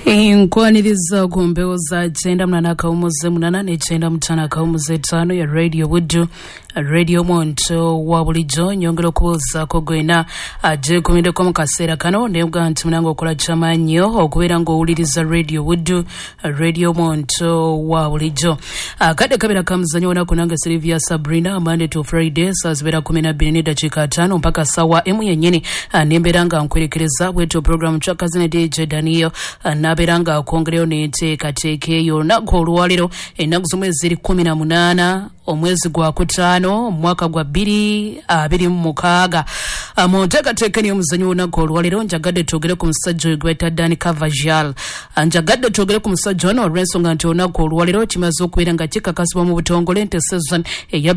Nkwaniriza ku mbewo za 9:8 ne 9:5 ya Radio Wood, Radio Monto wa bulijjo nyongera okubuuzaako gwena ajje kumideko mu kaseera kano nebwa nti munange okola kyamannyo okubeera ng'owuliriza Radio Wood, Radio Monto wa bulijjo. Akadde kabeera kamuzannyo wonako nange Sylvia Sabrina Monday to Friday saa zibeera 12:5 mpaka sawa emu yennyini nembeera nga nkwerekereza bwetyo program kyakazine DJ Daniel naberanga akongereyo n'enteekateeka eyo olunaku olwaliro ennaku z'omwezi 18 omwezi gwa kutaano omwaka gwa 2026 mu nteekateeka y'omuzannyo olunaku olwaliro njagadde twogere ku musajja oyo gweta Dani Carvajal. Njagadde twogere ku musajja ono olw'ensonga nti olunaku olwaliro kimaze okubeera nga kikakasibwa mu butongole nti season eya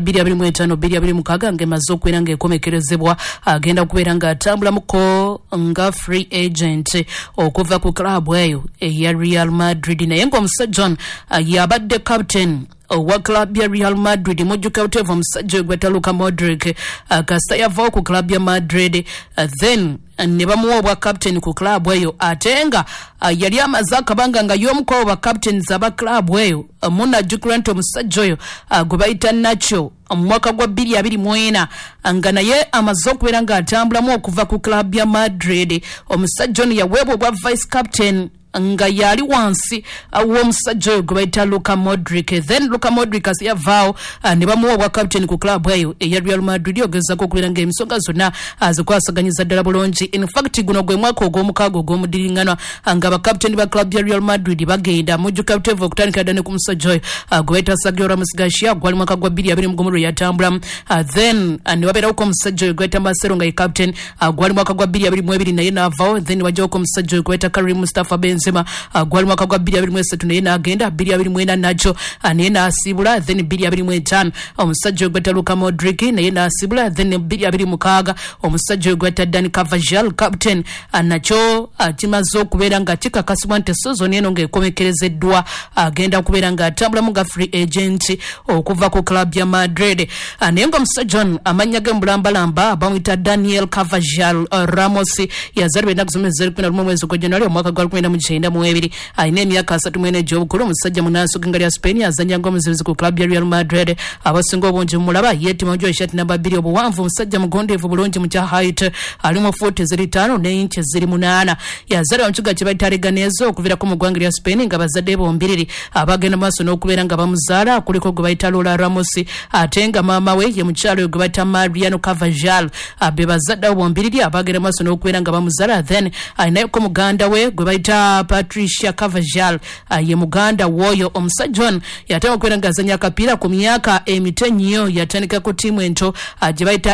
2025-2026 ng'emaze okubeera ng'ekomekerezebwa agenda kubeera ng'atambulamuko nga free agent okuva ku club eyo eya Real Madrid. Naye ng'omusajja ono yabadde captain owa club ya Real Madrid mujjuka utevo omusajja gweta Luka Modric kasita yavaawo ku club ya Madrid then ne bamuwa obwa captain ku club eyo ate nga yali amaze akabanga nga y'omu ba captains aba club eyo munajjukira nti omusajja oyo gwe bayita Nacho mu mwaka gwa 2024 nga naye amaze okubeera ng'atambulamu okuva ku club ya Madrid. Omusajja ono yaweebwa obwa vice captain nga yali wansi w'omusajja oyo gwe bayita Luka Modric. Then Luka Modric asiyavaawo ne bamuwa obwa captain ku club eyo eya Real Madrid ogezaako okubeera ng'emisonga zonna azikwasaganyiza ddala bulungi. In fact guno gwe mwaka ogw'omukaaga ogw'omudiringanwa nga bakapteni ba club ya Real Madrid bagenda mujjuka buteevu okutandikira ddala ne ku musajja oyo gwe bayita Sergio Ramos Garcia gwali mwaka gwa 2023 yatambulamu. Then ne wabeerawo ko omusajja oyo gwe bayita Marcelo nga ye captain gwali mwaka gwa 2022 naye n'avaawo. Then wajjawo ko omusajja oyo gwe bayita Karim Mustafa Benzema gwali mwaka gwa 2023 naye n'agenda 2024 nacho naye n'asiibula. Then 2025 omusajja oyo gwe bayita Luka Modric naye n'asiibula. Then 2026 omusajja oyo gwe bayita Dani Carvajal captain nacho kimaze okubeera nga kikakasibwa nti season eno ng'ekomekerezeddwa agenda kubeera ng'atambulamu nga free agent okuva ku club ya Madrid. Naye ng'omusajja ono amannya ge mubulambalamba bamuyita Daniel Carvajal Ramos yazaalibwa ennaku z'omwezi 11 mwezi gwa January omwaka gwa 1992 alina emyaka 34 egy'obukulu. Omusajja munansi g'enga lya Spain azannya ng'omuzibizi ku club ya Real Madrid. Abasinga obungi mulaba yeetima njo eshati namba 2 obuwanvu omusajja mugondeevu bulungi mu kya height ali mu 45 n'inches 8 yazaalibwa mu kibuga kye bayita Leganés okuviirako mu ggwanga lya Spain nga bazadde bombiriri abagenda maaso n'okubeera nga bamuzaala kuliko gwe bayita Lola Ramos ate nga maama we ye mukyalo gwe bayita Mariano Carvajal be bazadde bombiriri abagenda maaso n'okubeera nga bamuzaala. Then alinayoko muganda we gwe bayita Patricia Carvajal ye muganda w'oyo. Omusajja ono yatandika okubeera ng'azannya akapiira ku myaka emito nnyo yatandika ku ttiimu ento gye bayita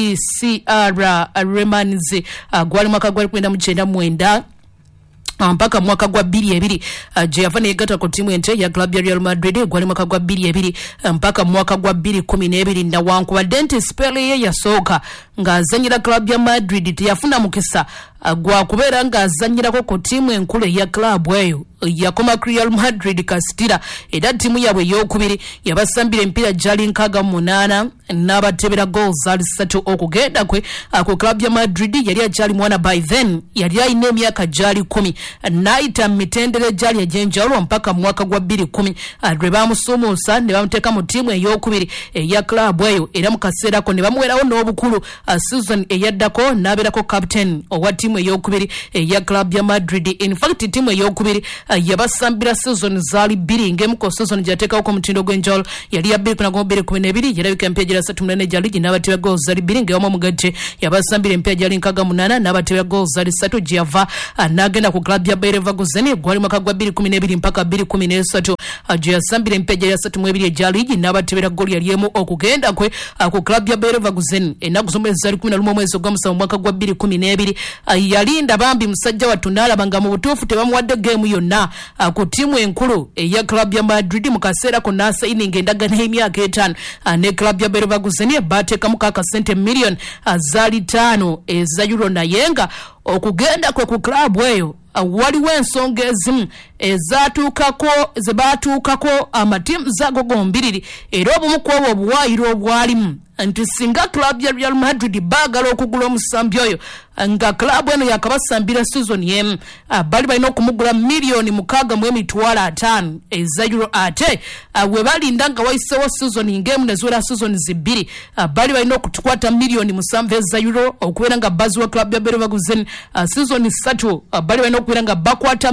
ADCR Remans gwali mwaka gwa 1999 mpaka mwaka gwa 2022 gye yava neyegatta ku ttiimu ente ya club ya Real Madrid gwali mwaka gwa 2022 mpaka mwaka gwa 2012 newankubadde nti spell ye yasooka ng'azannyira club ya Madrid teyafuna mukisa gwa kubeera ng'azannyirako ku ttiimu enkulu eya club eyo yakoma Real Madrid kasitira era ttiimu yabwe ey'okubiri yabasambira emipiira gyali 68 n'abatebera goals ali 3 okugenda kwe ku club ya Madrid yali agyali mwana by then yali alina emyaka gyali 10 n'ayita mu mitendera gyali egy'enjawulo mpaka mu mwaka gwa 2010 lwe bamusuumuusa ne bamuteeka mu ttiimu ey'okubiri eya club eyo era mu kaseerako ne bamuweerawo n'obukulu season eyaddako n'abeerako captain owa ttiimu ey'okubiri eya club ya Madrid. In fact ttiimu ey'okubiri yabasambira season zaali 2 ng'emu ku season gyateekawo ku mutindo gw'enjawulo yali ya 2012 yalabika emipiira gyali 34 gya ligi n'abatebya goals zaali 2 ng'ewamu omugatte yabasambira emipiira gyali 68 n'abatebya goals zaali 3 gye yava n'agenda ku club ya Bayer Leverkusen gwali mwaka gwa 2012 mpaka 2013 gye yasambira emipiira gyali 32 egya ligi n'abatebera goal yali emu okugenda kwe ku club ya Bayer Leverkusen ennaku z'omwezi 11 mwezi ogw'omusanvu mwaka gwa 2012 yalinda bambi musajja wattu n'alaba nga mu butuufu tebamuwadde geemu yonna ku ttiimu enkulu eya club ya Madrid mu kaseera ko n'asayininga endagaano y'emyaka 5 ne club ya Bayer Leverkusen baateekamu akasente million zaali 5 eza euro naye nga okugenda kwe ku club eyo waliwo ensonga ezimu ezebatuukako amatiimu zago gombiriri era obumu ku obwo obuwaayiro obwalimu nti singa club ya Real Madrid baagala okugula omusambi oyo nga club eno yakabasambira season yemu bali balina okumugula $6,500,000 eza euro ate we balinda nga wayisewo season ngemu neziwera season zibiri bali balina okutukwata $7,000,000 eza euro okubeera nga buzz wa club ya Leverkusen season 3 bali balina okubeera nga bakwata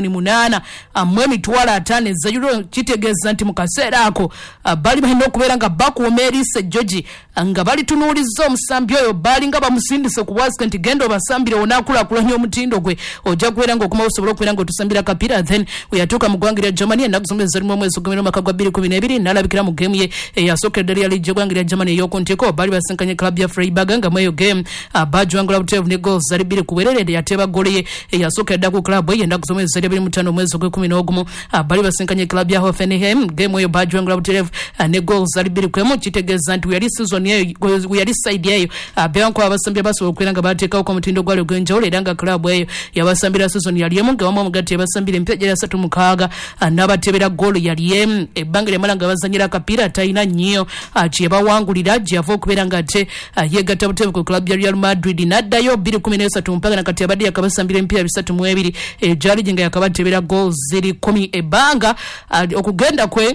$8,500,000 eza euro kitegeeza nti mu kaseera ako bali balina okubeera nga bakuuma Elise George nga bali tunuuliza omusambi oyo balinga bamusindise ku bwasike nti genda obasambire onaakulaakulanya omutindo gwe ojja kubeera nga okuma osobola okubeera nga otusambira kapira then weyatuuka mu ggwanga lya Germany ennaku zombi ezirimu omwezi ogwomera omwaka gwa 2012 n'alabikira mu geemu ye eyasookedde ya liigi y'eggwanga lya Germany ey'okuntiko bali basinkanye club ya Freiburg nga mu eyo geemu bajwangula buteevu ne goals zali 2 ku bwerere yateeba goolo ye eyasookedde ku club ye ennaku zombi eziri 25 omwezi ogw'ekumi bali basinkanye club ya Hoffenheim geemu eyo bajwangula buteevu ne goals zali 2 ku emu kitegeeza nti yali season yeyo yali side yeyo bewanko abasambira basobola okubeera nga bateekawo ku mutindo gwali ogw'enjawulo era nga club eyo yabasambira season yali emu nga wamu omugati yabasambira emipiira 36 n'abatebera goolo yali emu ebbanga lyamala nga bazanyira akapiira talina nnyo kye bawangulira gyava okubeera nga ate yeegatta buteevu ku club ya Real Madrid n'addayo 2013 mpaka nakati abadde yakabasambira emipiira 32 gyali nga yakabatebera goals ziri 10 ebbanga okugenda kwe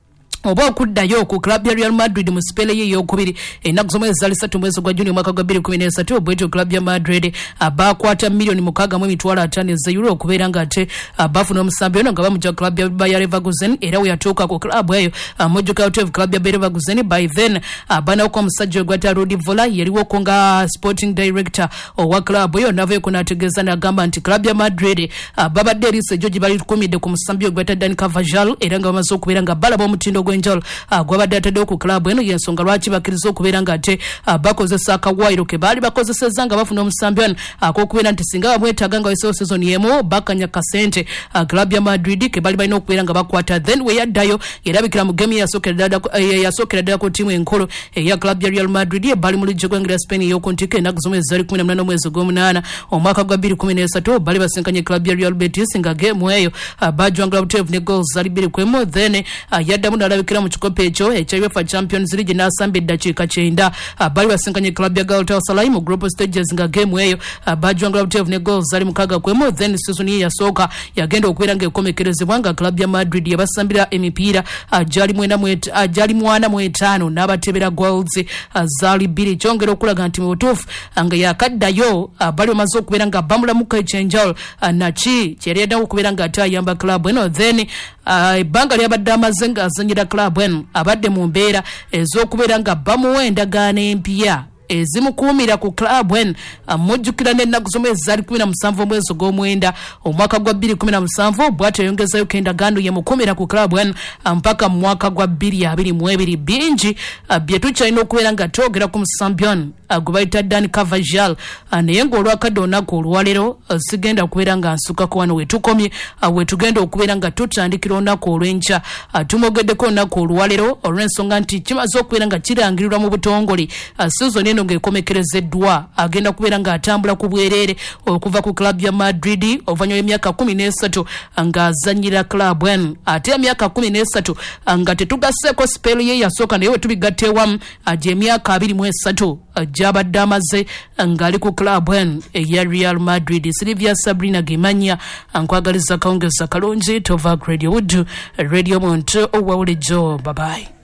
oba okuddayo ku club ya Real Madrid mu spele ye y'okubiri ennaku z'omwezi zali 3 mwezi gwa Juni omwaka gwa 2013 bwetyo club ya Madrid bakwata $6,500,000 eza euro okubeera nga ate bafuna omusambi ono nga bamujja club ya Bayer Leverkusen era we yatuuka ku club eyo mujjuka otevu club ya Bayer Leverkusen by then banawuka omusajja ogwata Rudi Vola yaliwoko nga sporting director owa club eyo navayo kunategeeza n'agamba nti club ya Madrid babadde Elise George bali tukumidde ku musambi ogwata Dani Carvajal era nga bamaze okubeera nga balaba omutindo gwenjalo gwabadde ataddewo ku club eno yensonga lwaki bakkiriza okubeera nga ate bakozesa akawaayiro ke baali bakozesezza nga bafuna omusambi ono ak'okubeera nti singa bamwetaaga nga wesewo season yemu bakanya kasente club ya Madrid ke bali balina okubeera nga bakwata then we yaddayo yerabikira mu geemu yasookera ddala ku ttiimu enkolo eya club ya Real Madrid bali mu liigi y'eggwanga lya Spain ey'okuntiko ennaku z'omwezi zali 18 omwezi gw'omunaana omwaka gwa 2013 bali basinkanye club ya Real Betis nga geemu eyo bajwangula buteevu ne goals zali 2 ku emu then yaddamu n'alabikira mu kikopo ekyo ekya UEFA Champions League n'asamba eddakiika 9 bali basinkanye club ya Galatasaray mu group stages nga geemu eyo bajwangula buteevu ne goals zali 6 ku emu then season ye yasooka yagenda okubeera nga ekomekerezebwa nga club ya Madrid yabasambira emipiira gyali 45 n'abatebera goals zali 2 kyongera okulaga nti mu butuufu nga yakaddayo bali bamaze okubeera nga bamulamuka ekyenjawulo naki kyerenda okubeera nga ate ayamba club eno then ebbanga lyabadde amaze nga azanyira club eno abadde mu mbeera ez'okubeera nga bamuwa endagaano empya ezimukuumira ku club eno mujjukira n'ennaku z'omwezi zali 17 omwezi gw'omwenda omwaka gwa 2017 bw'atyo yongezayo endagaano ye mukuumira ku club eno mpaka mu mwaka gwa 2022 bingi bye tukyalina okubeera nga twogera ku musambi ono gwe bayita Dani Carvajal naye ng'olwakadde olunaku olwaleero sigenda okubeera nga nsukako wano wetukomye wetugenda okubeera nga tutandikira olunaku olw'enkya tumogeddeko olunaku olwaleero olw'ensonga nti kimaze okubeera nga kirangirirwa mu butongole season eno ng'ekomekerezeddwa agenda kubeera nga atambula ku bwereere okuva ku club ya Madrid oluvannyuma y'emyaka 13 ng'azannyira club eno ate emyaka 13 nga tetugasseeko spell ye yasooka naye wetubigatta ewamu gy'emyaka 23 gyabadde amaze ng'ali ku club eno eya Real Madrid. Silvia Sabrina Gemanya nkwagaliza kawungeza kalungi tova Radio Wood Radio Monto owawulijjo. Bye bye.